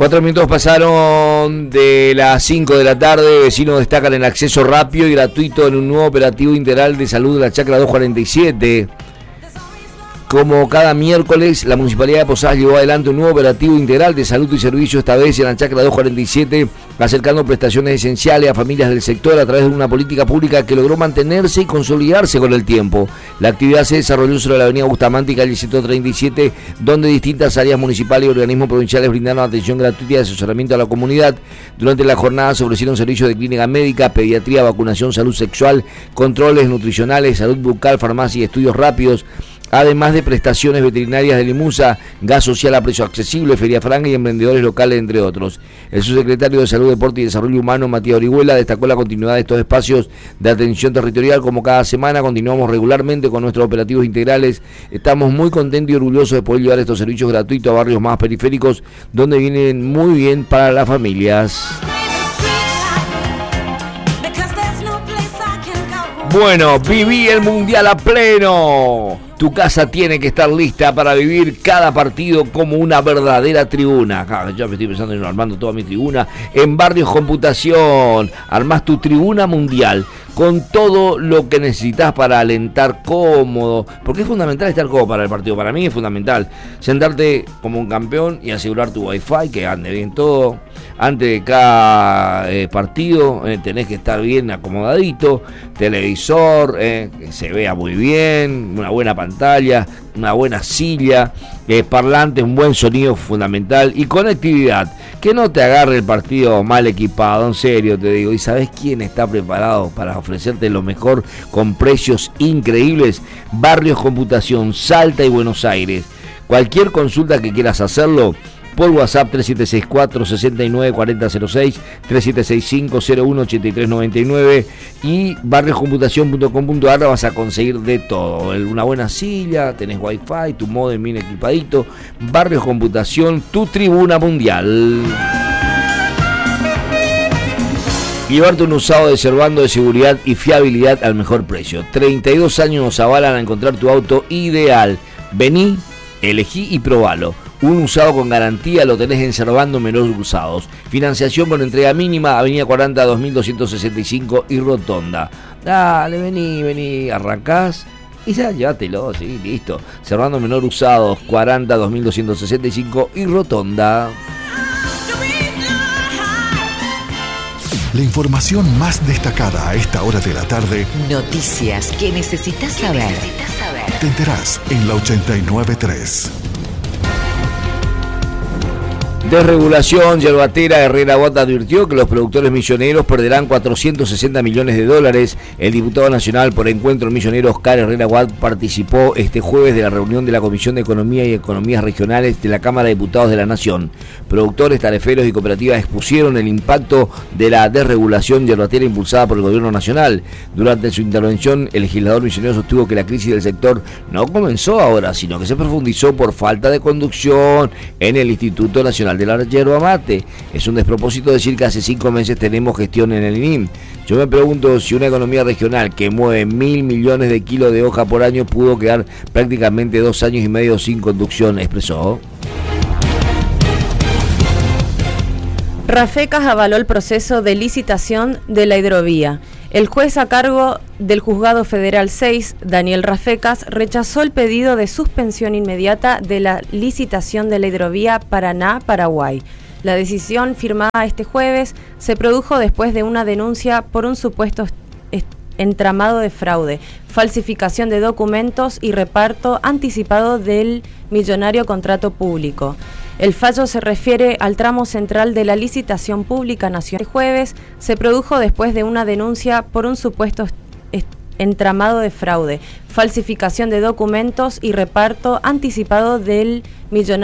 4 minutos pasaron de las 5 de la tarde. Vecinos destacan el acceso rápido y gratuito en un nuevo operativo integral de salud de la Chacra 247. Como cada miércoles, la Municipalidad de Posadas llevó adelante un nuevo operativo integral de salud y servicio, esta vez en la Chacra 247, acercando prestaciones esenciales a familias del sector a través de una política pública que logró mantenerse y consolidarse con el tiempo. La actividad se desarrolló sobre la avenida Bustamante y calle 137, donde distintas áreas municipales y organismos provinciales brindaron atención gratuita y asesoramiento a la comunidad. Durante la jornada se ofrecieron servicios de clínica médica, pediatría, vacunación, salud sexual, controles nutricionales, salud bucal, farmacia y estudios rápidos, además de prestaciones veterinarias de Limusa, gas social a precio accesible, feria franca y emprendedores locales, entre otros. El subsecretario de Salud, Deporte y Desarrollo Humano, Matías Orihuela, destacó la continuidad de estos espacios de atención territorial. Como cada semana continuamos regularmente con nuestros operativos integrales. Estamos muy contentos y orgullosos de poder llevar estos servicios gratuitos a barrios más periféricos, donde vienen muy bien para las familias. Bueno, viví el Mundial a pleno. Tu casa tiene que estar lista para vivir cada partido como una verdadera tribuna. Ya me estoy pensando en armando toda mi tribuna. En Barrios Computación, armás tu tribuna mundial con todo lo que necesitas para alentar cómodo. Porque es fundamental estar cómodo para el partido. Para mí es fundamental sentarte como un campeón y asegurar tu wifi, que ande bien todo. Antes de cada partido tenés que estar bien acomodadito. Televisor, que se vea muy bien, una buena pantalla, una buena silla, parlantes, un buen sonido fundamental y conectividad. Que no te agarre el partido mal equipado, en serio te digo. ¿Y sabes quién está preparado para ofrecerte lo mejor con precios increíbles? Barrios Computación, Salta y Buenos Aires. Cualquier consulta que quieras hacerlo, por WhatsApp 3764-694006, 3765-018399 y barrioscomputación.com.ar. vas a conseguir de todo, una buena silla, tenés wifi, tu modem bien equipadito. Barrios Computación, tu tribuna mundial. Llevarte un usado de Servando de seguridad y fiabilidad al mejor precio. 32 años nos avalan a encontrar tu auto ideal. Vení, elegí y probalo. Un usado con garantía lo tenés en Servando Menor Usados. Financiación con entrega mínima, Avenida 40, 2265 y Rotonda. Dale, vení, arrancás y ya, llévatelo, sí, listo. Servando Menor Usados, 40, 2265 y Rotonda. La información más destacada a esta hora de la tarde. Noticias que necesitas saber. Te enterás en la 89.3. Desregulación yerbatera. Herrera Watt advirtió que los productores milloneros perderán 460 millones de dólares. El diputado nacional por Encuentro Millonero, Oscar Herrera Watt, participó este jueves de la reunión de la Comisión de Economía y Economías Regionales de la Cámara de Diputados de la Nación. Productores, tareferos y cooperativas expusieron el impacto de la desregulación yerbatera impulsada por el gobierno nacional. Durante su intervención, el legislador millonero sostuvo que la crisis del sector no comenzó ahora, sino que se profundizó por falta de conducción en el Instituto Nacional de la Yerba Mate. Es un despropósito decir que hace 5 meses tenemos gestión en el INIM. Yo me pregunto si una economía regional que mueve 1.000 millones de kilos de hoja por año pudo quedar prácticamente 2 años y medio sin conducción, expresó. Rafecas avaló el proceso de licitación de la hidrovía. El juez a cargo del Juzgado Federal 6, Daniel Rafecas, rechazó el pedido de suspensión inmediata de la licitación de la hidrovía Paraná-Paraguay. La decisión firmada este jueves se produjo después de una denuncia por un supuesto entramado de fraude, falsificación de documentos y reparto anticipado del millonario contrato público. El fallo se refiere al tramo central de la licitación pública nacional. Este jueves se produjo después de una denuncia por un supuesto entramado de fraude, falsificación de documentos y reparto anticipado del millonario